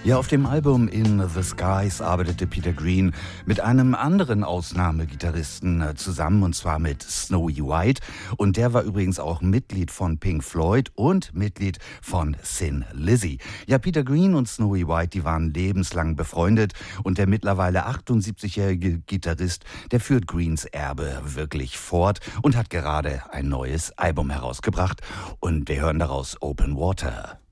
Ja, auf dem Album In the Skies arbeitete Peter Green mit einem anderen Ausnahmegitarristen zusammen, und zwar mit Snowy White. Und der war übrigens auch Mitglied von Pink Floyd und Mitglied von Thin Lizzy. Ja, Peter Green und Snowy White, die waren lebenslang befreundet, und der mittlerweile 78-jährige Gitarrist, der führt Greens Erbe wirklich fort und hat gerade ein neues Album herausgebracht. Und wir hören daraus Open Water.